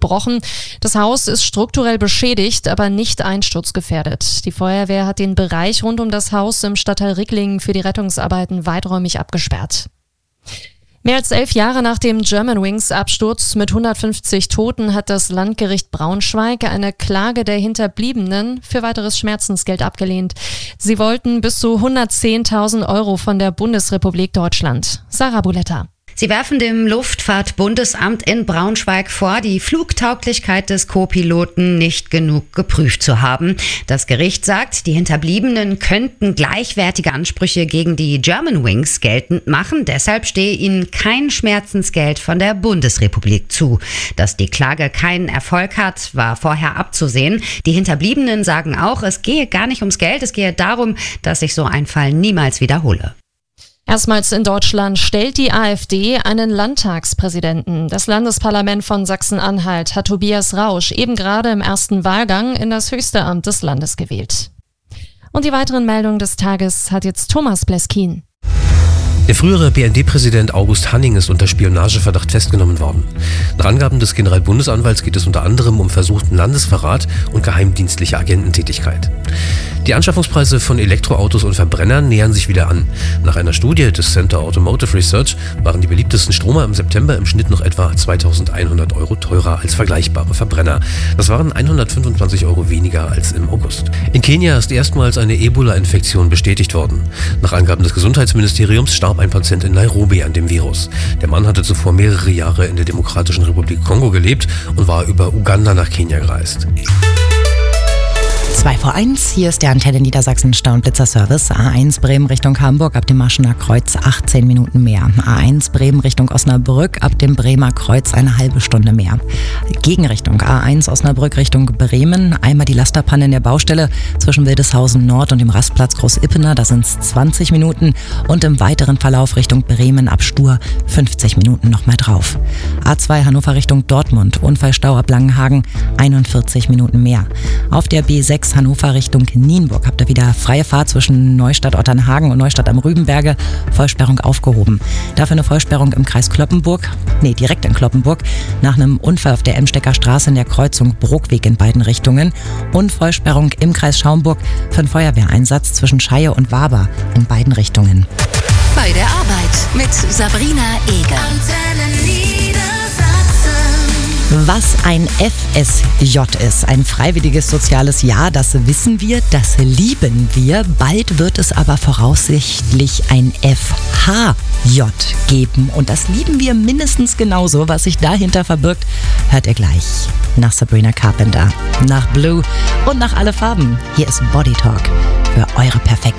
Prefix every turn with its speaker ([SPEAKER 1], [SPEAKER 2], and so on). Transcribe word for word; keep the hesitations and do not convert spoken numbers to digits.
[SPEAKER 1] gebrochen. Das Haus ist strukturell beschädigt, aber nicht einsturzgefährdet. Die Feuerwehr hat den Bereich rund um das Haus im Stadtteil Ricklingen für die Rettungsarbeiten weiträumig abgesperrt. Mehr als elf Jahre nach dem Germanwings-Absturz mit hundertfünfzig Toten hat das Landgericht Braunschweig eine Klage der Hinterbliebenen für weiteres Schmerzensgeld abgelehnt. Sie wollten bis zu hundertzehntausend Euro von der Bundesrepublik Deutschland. Sarah Buletta.
[SPEAKER 2] Sie werfen dem Luftfahrtbundesamt in Braunschweig vor, die Flugtauglichkeit des Co-Piloten nicht genug geprüft zu haben. Das Gericht sagt, die Hinterbliebenen könnten gleichwertige Ansprüche gegen die Germanwings geltend machen. Deshalb stehe ihnen kein Schmerzensgeld von der Bundesrepublik zu. Dass die Klage keinen Erfolg hat, war vorher abzusehen. Die Hinterbliebenen sagen auch, es gehe gar nicht ums Geld, es gehe darum, dass sich so ein Fall niemals wiederhole.
[SPEAKER 1] Erstmals in Deutschland stellt die AfD einen Landtagspräsidenten. Das Landesparlament von Sachsen-Anhalt hat Tobias Rausch eben gerade im ersten Wahlgang in das höchste Amt des Landes gewählt. Und die weiteren Meldungen des Tages hat jetzt Thomas Bleskin.
[SPEAKER 3] Der frühere B N D-Präsident August Hanning ist unter Spionageverdacht festgenommen worden. Nach Angaben des Generalbundesanwalts geht es unter anderem um versuchten Landesverrat und geheimdienstliche Agententätigkeit. Die Anschaffungspreise von Elektroautos und Verbrennern nähern sich wieder an. Nach einer Studie des Center Automotive Research waren die beliebtesten Stromer im September im Schnitt noch etwa zweitausendeinhundert Euro teurer als vergleichbare Verbrenner. Das waren hundertfünfundzwanzig Euro weniger als im August. In Kenia ist erstmals eine Ebola-Infektion bestätigt worden. Nach Angaben des Gesundheitsministeriums starb ein Patient in Nairobi an dem Virus. Der Mann hatte zuvor mehrere Jahre in der Demokratischen Republik Kongo gelebt und war über Uganda nach Kenia gereist.
[SPEAKER 4] zwei vor eins, hier ist der Antenne Niedersachsen Stau- und Blitzerservice. A eins Bremen Richtung Hamburg ab dem Maschener Kreuz achtzehn Minuten mehr. A eins Bremen Richtung Osnabrück ab dem Bremer Kreuz eine halbe Stunde mehr. Gegenrichtung A eins Osnabrück Richtung Bremen. Einmal die Lasterpanne in der Baustelle zwischen Wildeshausen Nord und dem Rastplatz Groß-Ippener. Da sind es zwanzig Minuten. Und im weiteren Verlauf Richtung Bremen ab Stur fünfzig Minuten nochmal drauf. A zwei Hannover Richtung Dortmund. Unfallstau ab Langenhagen einundvierzig Minuten mehr. Auf der B sechs Hannover Richtung Nienburg habt ihr wieder freie Fahrt zwischen Neustadt-Otternhagen und Neustadt am Rübenberge. Vollsperrung aufgehoben. Dafür eine Vollsperrung im Kreis Cloppenburg, nee, direkt in Cloppenburg, nach einem Unfall auf der Emstecker Straße in der Kreuzung Bruckweg in beiden Richtungen. Und Vollsperrung im Kreis Schaumburg für einen Feuerwehreinsatz zwischen Scheie und Waber in beiden Richtungen.
[SPEAKER 5] Bei der Arbeit mit Sabrina Eger.
[SPEAKER 4] Was ein F S J ist, ein freiwilliges soziales Jahr, das wissen wir, das lieben wir. Bald wird es aber voraussichtlich ein F H J geben und das lieben wir mindestens genauso. Was sich dahinter verbirgt, hört ihr gleich. Nach Sabrina Carpenter, nach Blue und nach Alle Farben. Hier ist Body Talk für eure perfekte